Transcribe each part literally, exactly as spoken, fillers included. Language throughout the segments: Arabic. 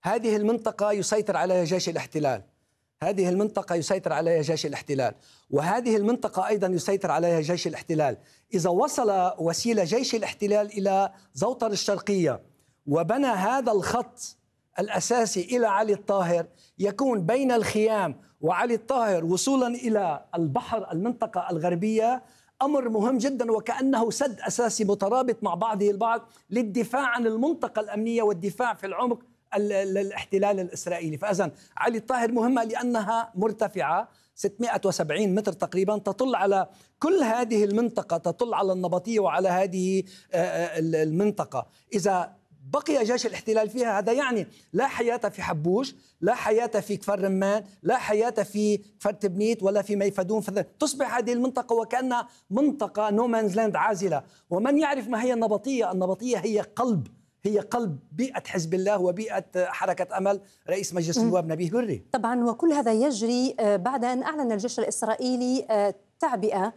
هذه المنطقة يسيطر عليها جيش الاحتلال، هذه المنطقة يسيطر عليها جيش الاحتلال، وهذه المنطقة أيضا يسيطر عليها جيش الاحتلال. إذا وصل وسيلة جيش الاحتلال إلى زوطر الشرقية وبنى هذا الخط الأساسي إلى علي الطاهر، يكون بين الخيام وعلي الطاهر وصولا إلى البحر المنطقة الغربية أمر مهم جدا، وكأنه سد أساسي مترابط مع بعضه البعض للدفاع عن المنطقة الأمنية والدفاع في العمق الاحتلال الإسرائيلي. فإذن علي الطاهر مهمة لأنها مرتفعة ستمائة وسبعين متر تقريبا، تطل على كل هذه المنطقة، تطل على النبطية وعلى هذه المنطقة. إذا بقي جيش الاحتلال فيها هذا يعني لا حياة في حبوش، لا حياة في كفر رمان، لا حياة في كفر تبنيت ولا في ميفدون، تصبح هذه المنطقة وكأنها منطقة نومانز لاند عازلة. ومن يعرف ما هي النبطية؟ النبطية هي قلب هي قلب بيئة حزب الله وبيئة حركة أمل رئيس مجلس النواب نبيه بري. طبعا، وكل هذا يجري بعد أن أعلن الجيش الإسرائيلي تعبئة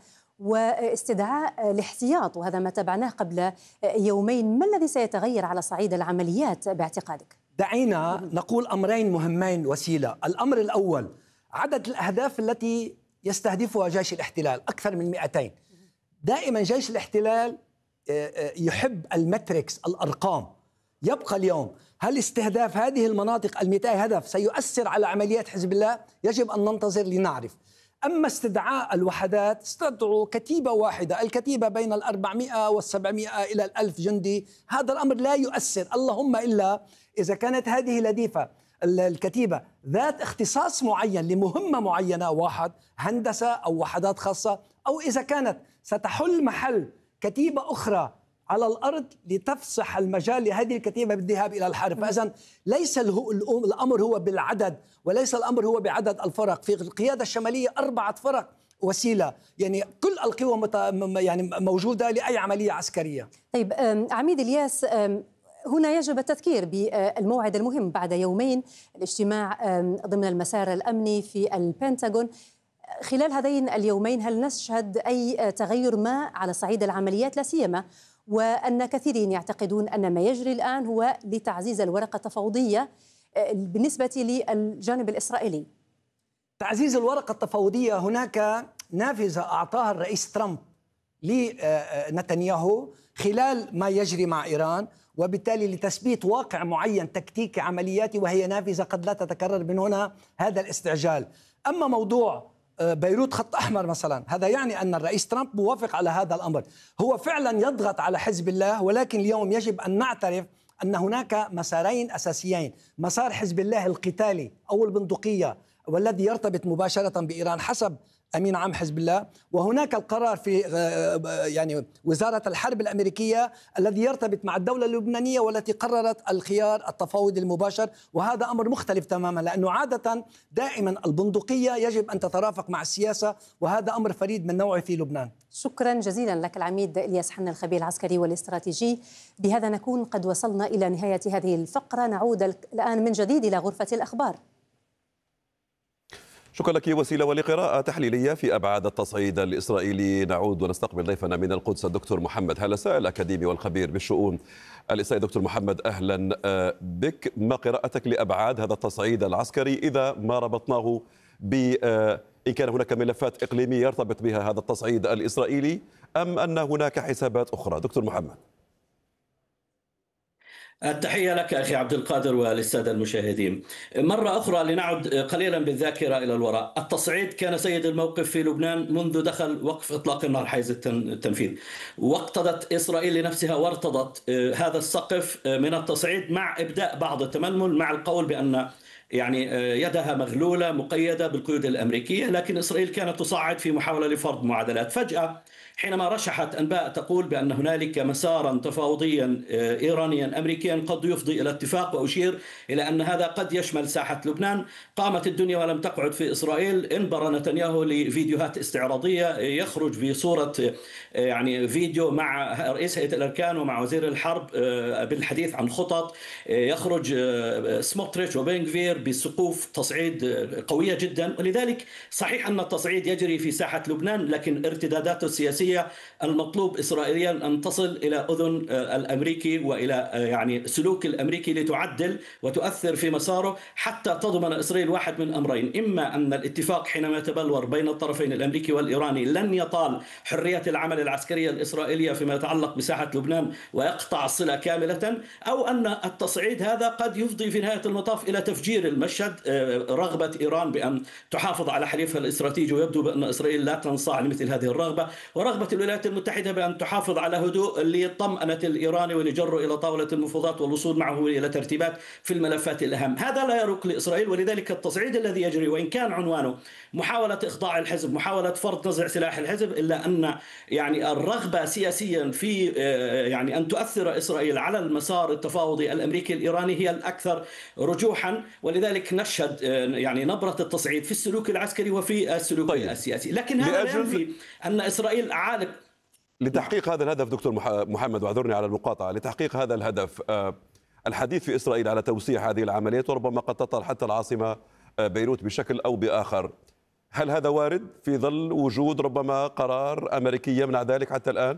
واستدعاء الاحتياط، وهذا ما تابعناه قبل يومين. ما الذي سيتغير على صعيد العمليات باعتقادك؟ دعينا نقول أمرين مهمين وسيلة. الأمر الأول، عدد الأهداف التي يستهدفها جيش الاحتلال أكثر من مئتين. دائما جيش الاحتلال يحب المتريكس، الأرقام. يبقى اليوم هل استهداف هذه المناطق المئتي هدف سيؤثر على عمليات حزب الله؟ يجب أن ننتظر لنعرف. أما استدعاء الوحدات، استدعوا كتيبة واحدة، الكتيبة بين الأربعمائة والسبعمائة إلى الألف جندي، هذا الأمر لا يؤثر، اللهم إلا إذا كانت هذه الهديفة الكتيبة ذات اختصاص معين لمهمة معينة، واحد هندسة أو وحدات خاصة، أو إذا كانت ستحل محل كتيبة أخرى على الأرض لتفسح المجال لهذه الكتيبة بالذهاب إلى الحرب. فإذن ليس الأمر هو بالعدد، وليس الأمر هو بعدد الفرق. في القيادة الشمالية أربعة فرق وسيلة، يعني كل القوى مت... يعني موجودة لأي عملية عسكرية. طيب عميد إلياس، هنا يجب التذكير بالموعد المهم بعد يومين، الاجتماع ضمن المسار الأمني في البنتاغون. خلال هذين اليومين هل نشهد أي تغير ما على صعيد العمليات، لا سيما وأن كثيرين يعتقدون أن ما يجري الآن هو لتعزيز الورقة التفاوضية بالنسبة للجانب الإسرائيلي؟ تعزيز الورقة التفاوضية، هناك نافذة أعطاها الرئيس ترامب لنتنياهو خلال ما يجري مع إيران، وبالتالي لتثبيت واقع معين تكتيكي عملياتي، وهي نافذة قد لا تتكرر. من هنا هذا الاستعجال. أما موضوع بيروت خط أحمر مثلا، هذا يعني أن الرئيس ترامب موافق على هذا الأمر، هو فعلا يضغط على حزب الله. ولكن اليوم يجب أن نعترف أن هناك مسارين أساسيين: مسار حزب الله القتالي أو البندقية والذي يرتبط مباشرة بإيران حسب أمين عام حزب الله، وهناك القرار في يعني وزارة الحرب الأمريكية الذي يرتبط مع الدولة اللبنانية والتي قررت الخيار التفاوضي المباشر، وهذا أمر مختلف تماما، لأنه عادة دائما البندقية يجب أن تترافق مع السياسة، وهذا أمر فريد من نوعه في لبنان. شكرا جزيلا لك العميد إلياس حنا، الخبير العسكري والاستراتيجي. بهذا نكون قد وصلنا إلى نهاية هذه الفقرة. نعود الآن من جديد إلى غرفة الأخبار. شكرا لك وسيلة. ولقراءة تحليلية في أبعاد التصعيد الإسرائيلي نعود ونستقبل ضيفنا من القدس الدكتور محمد هلسة، الأكاديمي والخبير بالشؤون الإسرائيلية. دكتور محمد، أهلا بك. ما قراءتك لأبعاد هذا التصعيد العسكري إذا ما ربطناه ب إن كان هناك ملفات إقليمية يرتبط بها هذا التصعيد الإسرائيلي، أم أن هناك حسابات أخرى؟ دكتور محمد. التحية لك أخي عبد القادر وللسادة المشاهدين. مرة أخرى لنعد قليلا بالذاكرة إلى الوراء. التصعيد كان سيد الموقف في لبنان منذ دخل وقف إطلاق النار حيز التنفيذ، واقتضت إسرائيل لنفسها وارتضت هذا السقف من التصعيد مع إبداء بعض التململ، مع القول بأن يعني يدها مغلولة مقيدة بالقيود الأمريكية، لكن إسرائيل كانت تصعد في محاولة لفرض معادلات. فجأة حينما رشحت أنباء تقول بأن هنالك مسارا تفاوضيا إيرانيا أمريكيا قد يفضي إلى اتفاق، وأشير إلى أن هذا قد يشمل ساحة لبنان، قامت الدنيا ولم تقعد في إسرائيل. انبر نتنياهو لفيديوهات استعراضية، يخرج بصورة يعني فيديو مع رئيس هيئة الأركان ومع وزير الحرب بالحديث عن خطط، يخرج سموتريتش وبنغفير بسقوف تصعيد قوية جدا. ولذلك صحيح أن التصعيد يجري في ساحة لبنان، لكن ارتداداته السياسية السياسية المطلوب إسرائيليا أن تصل إلى أذن الأمريكي وإلى يعني سلوك الأمريكي لتعدل وتؤثر في مساره حتى تضمن إسرائيل واحد من أمرين: إما أن الاتفاق حينما يتبلور بين الطرفين الأمريكي والإيراني لن يطال حرية العمل العسكرية الإسرائيلية فيما يتعلق بساحة لبنان ويقطع الصلة كاملة، أو أن التصعيد هذا قد يفضي في نهاية المطاف إلى تفجير المشهد. رغبة إيران بأن تحافظ على حليفها الاستراتيجي، ويبدو بأن إسرائيل لا تنصاع لمثل هذه الرغبة، ورغبة الولايات المتحدة بأن تحافظ على هدوء لطمأنة الإيراني ولجره إلى طاولة المفاوضات والوصول معه إلى ترتيبات في الملفات الأهم. هذا لا يروق لإسرائيل، ولذلك التصعيد الذي يجري وإن كان عنوانه محاولة إخضاع الحزب، محاولة فرض نزع سلاح الحزب، إلا أن يعني الرغبة سياسيا في يعني أن تؤثر إسرائيل على المسار التفاوضي الأمريكي الإيراني هي الأكثر رجوحا، ولذلك نشهد يعني نبرة التصعيد في السلوك العسكري وفي السلوك طيب. السياسي. لكن هذا لا ينفي أن إسرائيل عالق لتحقيق هذا الهدف. دكتور محمد، واعذرني على المقاطعة، لتحقيق هذا الهدف الحديث في إسرائيل على توسيع هذه العمليات وربما قد تطال حتى العاصمة بيروت بشكل أو بآخر، هل هذا وارد في ظل وجود ربما قرار أمريكي يمنع ذلك حتى الآن؟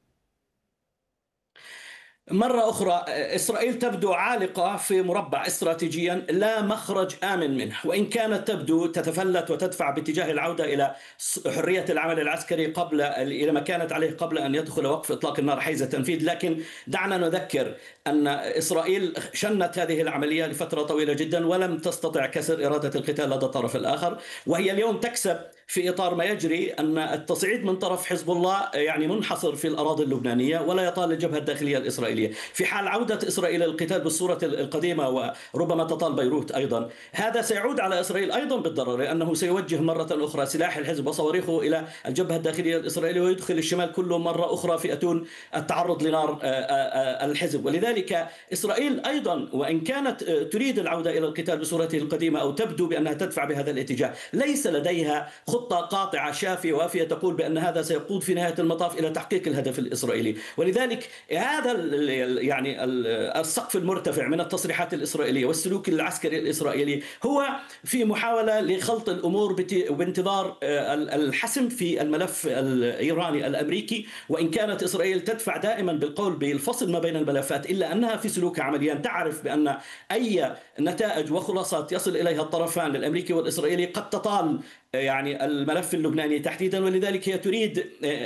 مرة أخرى إسرائيل تبدو عالقة في مربع استراتيجيا لا مخرج آمن منه، وإن كانت تبدو تتفلت وتدفع باتجاه العودة إلى حرية العمل العسكري قبل إلى ما كانت عليه قبل أن يدخل وقف إطلاق النار حيز التنفيذ. لكن دعنا نذكر أن إسرائيل شنت هذه العملية لفترة طويلة جدا ولم تستطع كسر إرادة القتال لدى الطرف الآخر، وهي اليوم تكسب في إطار ما يجري أن التصعيد من طرف حزب الله يعني منحصر في الأراضي اللبنانية ولا يطال الجبهة الداخلية الإسرائيلية. في حال عودة إسرائيل للقتال بالصورة القديمة وربما تطال بيروت أيضا، هذا سيعود على إسرائيل أيضا بالضرر، لأنه سيوجه مرة أخرى سلاح الحزب وصواريخه إلى الجبهة الداخلية الإسرائيلية ويدخل الشمال كله مرة أخرى في أتون التعرض لنار الحزب. ولذلك إسرائيل أيضا وإن كانت تريد العودة إلى القتال بصورته القديمة أو تبدو بأنها تدفع بهذا الاتجاه، ليس لديها خطة قاطعة شافية وافية تقول بأن هذا سيقود في نهاية المطاف إلى تحقيق الهدف الإسرائيلي. ولذلك هذا يعني السقف المرتفع من التصريحات الإسرائيلية والسلوك العسكري الإسرائيلي هو في محاولة لخلط الأمور بانتظار الحسم في الملف الإيراني الأمريكي. وإن كانت إسرائيل تدفع دائما بالقول بالفصل ما بين الملفات، إلا أنها في سلوكها عمليا تعرف بأن أي نتائج وخلاصات يصل إليها الطرفان الأمريكي والإسرائيلي قد تطال يعني الملف اللبناني تحديدا، ولذلك هي تريد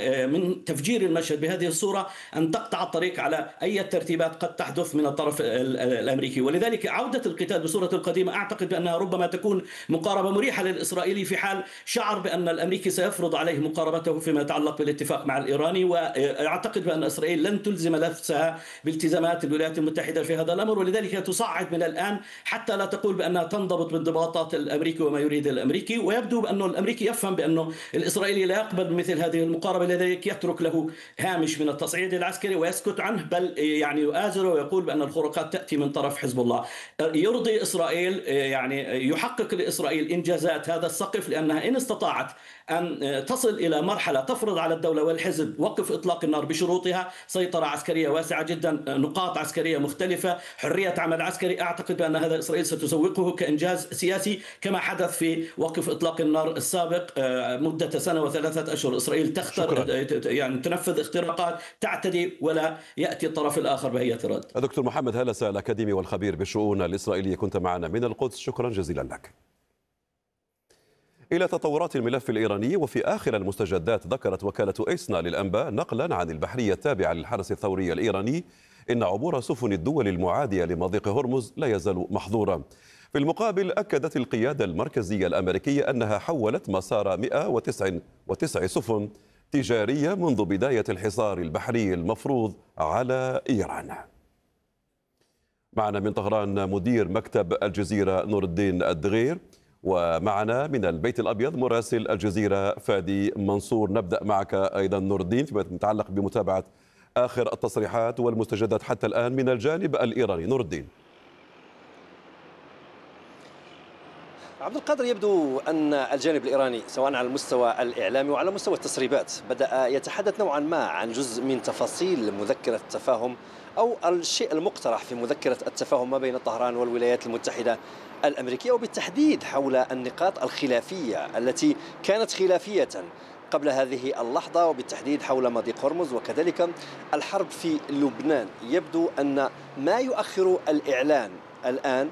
من تفجير المشهد بهذه الصورة أن تقطع الطريق على أي ترتيبات قد تحدث من الطرف الأمريكي. ولذلك عودة القتال بصورة القديمة أعتقد بأنها ربما تكون مقاربة مريحة للإسرائيلي في حال شعر بأن الأمريكي سيفرض عليه مقاربته فيما يتعلق بالاتفاق مع الإيراني. وأعتقد بأن إسرائيل لن تلزم نفسها بالتزامات الولايات المتحدة في هذا الأمر، ولذلك تصعد من الآن حتى لا تقول بأنها تنضبط بانضباطات الأمريكي وما يريد الأمريكي. ويبدو أنه الأمريكي يفهم بأنه الإسرائيلي لا يقبل بمثل هذه المقاربة، لذلك يترك له هامش من التصعيد العسكري ويسكت عنه، بل يعني يؤازره ويقول بأن الخروقات تأتي من طرف حزب الله. يرضي إسرائيل يعني يحقق لإسرائيل إنجازات هذا السقف، لأنها إن استطاعت أن تصل إلى مرحلة تفرض على الدولة والحزب وقف إطلاق النار بشروطها، سيطرة عسكرية واسعة جدا، نقاط عسكرية مختلفة، حرية عمل عسكري، أعتقد بأن هذا إسرائيل ستسوقه كإنجاز سياسي كما حدث في وقف إطلاق النار السابق مدة سنة وثلاثة أشهر. إسرائيل تختار يعني تنفذ اختراقات، تعتدي، ولا يأتي الطرف الآخر بأي اعتراض. دكتور محمد هلسة الأكاديمي والخبير بالشؤون الإسرائيلية، كنت معنا من القدس، شكرا جزيلا لك. إلى تطورات الملف الإيراني، وفي آخر المستجدات ذكرت وكالة إسنا للأنباء نقلا عن البحرية التابعة للحرس الثوري الإيراني إن عبور سفن الدول المعادية لمضيق هرمز لا يزال محظورا. في المقابل أكدت القيادة المركزية الأمريكية أنها حولت مسار مئة وتسعة وتسعين سفن تجارية منذ بداية الحصار البحري المفروض على إيران. معنا من طهران مدير مكتب الجزيرة نور الدين الدغير، ومعنا من البيت الأبيض مراسل الجزيرة فادي منصور. نبدأ معك أيضا نور الدين فيما يتعلق بمتابعة آخر التصريحات والمستجدات حتى الآن من الجانب الإيراني. نور الدين. عبد القادر، يبدو أن الجانب الإيراني سواء على المستوى الإعلامي وعلى مستوى التسريبات بدأ يتحدث نوعا ما عن جزء من تفاصيل مذكرة التفاهم أو الشيء المقترح في مذكرة التفاهم ما بين طهران والولايات المتحدة الأمريكية، وبالتحديد حول النقاط الخلافية التي كانت خلافية قبل هذه اللحظة، وبالتحديد حول مضيق هرمز وكذلك الحرب في لبنان. يبدو أن ما يؤخر الإعلان الآن